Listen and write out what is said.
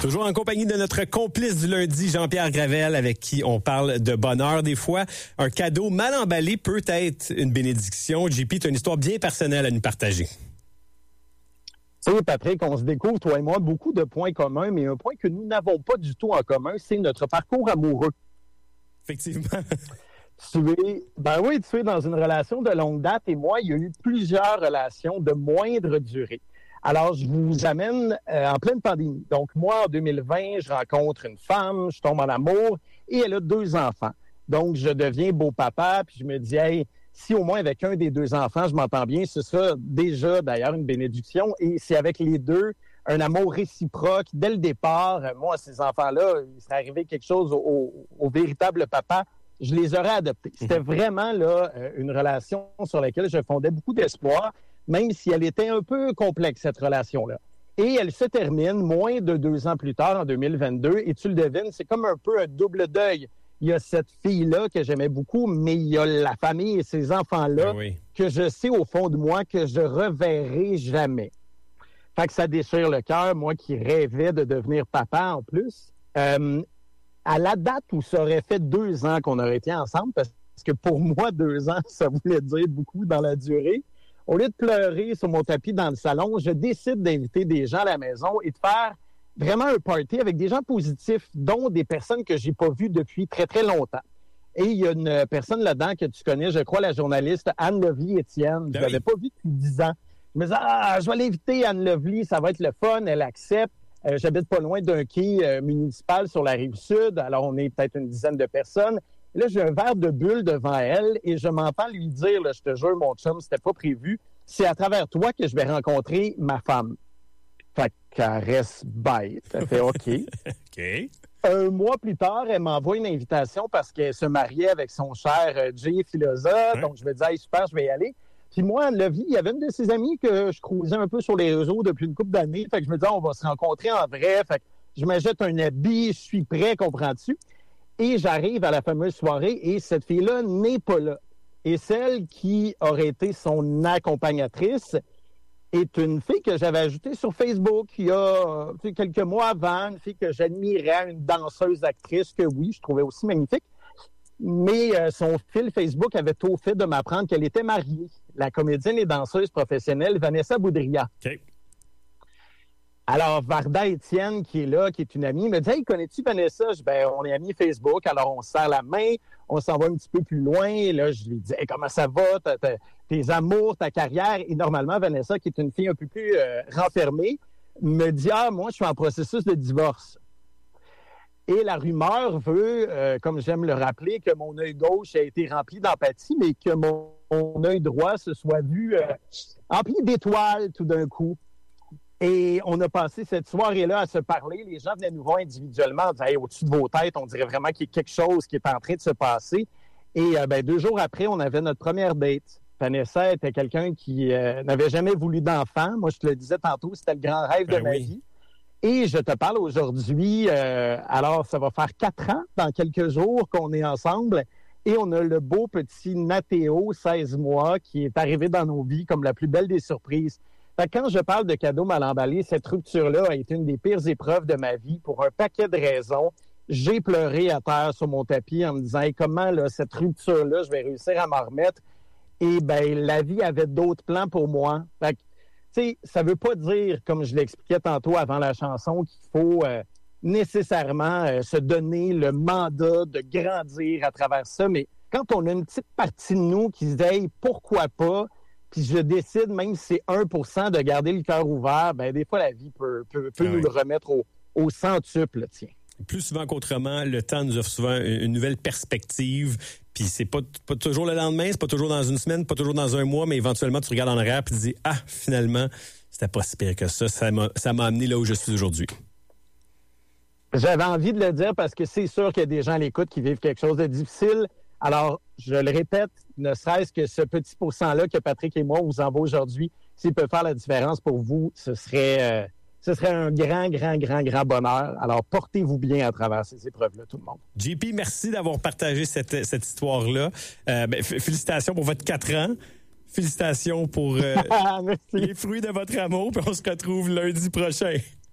Toujours en compagnie de notre complice du lundi, Jean-Pierre Gravel, avec qui on parle de bonheur. Des fois, un cadeau mal emballé peut être une bénédiction. JP, tu as une histoire bien personnelle à nous partager. Tu sais, Patrick, on se découvre, toi et moi, beaucoup de points communs, mais un point que nous n'avons pas du tout en commun, c'est notre parcours amoureux. Effectivement. Tu es dans une relation de longue date et moi, il y a eu plusieurs relations de moindre durée. Alors, je vous amène en pleine pandémie. Donc, moi, en 2020, je rencontre une femme, je tombe en amour et elle a 2 enfants. Donc, je deviens beau papa, puis je me dis, hey, si au moins avec un des 2 enfants, je m'entends bien, ce sera déjà d'ailleurs une bénédiction. Et c'est avec les deux, un amour réciproque. Dès le départ, moi, ces enfants-là, il serait arrivé quelque chose au véritable papa. Je les aurais adoptés. C'était vraiment là une relation sur laquelle je fondais beaucoup d'espoir, même si elle était un peu complexe, cette relation-là. Et elle se termine moins de 2 ans plus tard, en 2022, et tu le devines, c'est comme un peu un double deuil. Il y a cette fille-là que j'aimais beaucoup, mais il y a la famille et ces enfants-là que je sais au fond de moi que je reverrai jamais. Fait que ça déchire le cœur, moi qui rêvais de devenir papa en plus. À la date où ça aurait fait 2 ans qu'on aurait été ensemble, parce que pour moi, 2 ans, ça voulait dire beaucoup dans la durée, au lieu de pleurer sur mon tapis dans le salon, je décide d'inviter des gens à la maison et de faire vraiment un party avec des gens positifs, dont des personnes que j'ai pas vues depuis très, très longtemps. Et il y a une personne là-dedans que tu connais, je crois, la journaliste Anne Lovely-Étienne. Je l'avais pas vue depuis 10 ans. Je me disais, je vais l'inviter, Anne Lovely, ça va être le fun, elle accepte. J'habite pas loin d'un quai municipal sur la Rive-Sud, alors on est peut-être une dizaine de personnes. Et là, j'ai un verre de bulle devant elle et je m'entends lui dire, là, je te jure, mon chum, c'était pas prévu, c'est à travers toi que je vais rencontrer ma femme. Fait qu'elle reste bête. Elle fait OK. OK. Un mois plus tard, elle m'envoie une invitation parce qu'elle se mariait avec son cher Jay Filosa. Donc, je me dis, hey, super, je vais y aller. Puis moi, Lovely, il y avait une de ses amies que je cruisais un peu sur les réseaux depuis une couple d'années. Fait que je me dis, on va se rencontrer en vrai. Fait que je m'achète un habit, je suis prêt, comprends-tu? Et j'arrive à la fameuse soirée et cette fille-là n'est pas là. Et celle qui aurait été son accompagnatrice est une fille que j'avais ajoutée sur Facebook il y a quelques mois avant, une fille que j'admirais, une danseuse actrice que oui, je trouvais aussi magnifique. Mais son fil Facebook avait tôt fait de m'apprendre qu'elle était mariée. La comédienne et danseuse professionnelle Vanessa Boudria. OK. Alors, Varda Étienne, qui est là, qui est une amie, me dit « Hey, connais-tu Vanessa? » Je dis « Ben, on est amis Facebook, alors on se serre la main, on s'en va un petit peu plus loin. » Et là, je lui dis « Hey, comment ça va? Tes amours, ta carrière? » Et normalement, Vanessa, qui est une fille un peu plus renfermée, me dit « Ah, moi, je suis en processus de divorce. » Et la rumeur veut, comme j'aime le rappeler, que mon œil gauche a été rempli d'empathie, mais que mon œil droit se soit vu rempli d'étoiles tout d'un coup. Et on a passé cette soirée-là à se parler. Les gens venaient nous voir individuellement en disant hey, au-dessus de vos têtes, on dirait vraiment qu'il y a quelque chose qui est en train de se passer. Et 2 jours après, on avait notre première date. Vanessa était quelqu'un qui n'avait jamais voulu d'enfant. Moi, je te le disais tantôt, c'était le grand rêve de ma vie. Et je te parle aujourd'hui, alors ça va faire 4 ans, dans quelques jours, qu'on est ensemble. Et on a le beau petit Nathéo, 16 mois, qui est arrivé dans nos vies comme la plus belle des surprises. Fait que quand je parle de cadeaux mal emballés, cette rupture-là a été une des pires épreuves de ma vie pour un paquet de raisons. J'ai pleuré à terre sur mon tapis en me disant hey, comment là, cette rupture-là, je vais réussir à m'en remettre. Et la vie avait d'autres plans pour moi. Fait que, tu sais, ça veut pas dire, comme je l'expliquais tantôt avant la chanson, qu'il faut nécessairement se donner le mandat de grandir à travers ça. Mais quand on a une petite partie de nous qui se dit hey, pourquoi pas? Puis je décide, même si c'est 1%, de garder le cœur ouvert, des fois, la vie peut nous le remettre au centuple, tiens. Plus souvent qu'autrement, le temps nous offre souvent une nouvelle perspective. Puis c'est pas toujours le lendemain, c'est pas toujours dans une semaine, pas toujours dans un mois, mais éventuellement, tu regardes en arrière et tu te dis « Ah, finalement, c'était pas si pire que ça. Ça m'a amené là où je suis aujourd'hui. » J'avais envie de le dire parce que c'est sûr qu'il y a des gens à l'écoute qui vivent quelque chose de difficile. Alors, je le répète, ne serait-ce que ce petit pourcent-là que Patrick et moi vous envoie aujourd'hui, s'il peut faire la différence pour vous, ce serait un grand bonheur. Alors, portez-vous bien à travers ces épreuves-là, tout le monde. JP, merci d'avoir partagé cette histoire-là. Félicitations pour votre 4 ans. Félicitations pour les fruits de votre amour. Puis on se retrouve lundi prochain.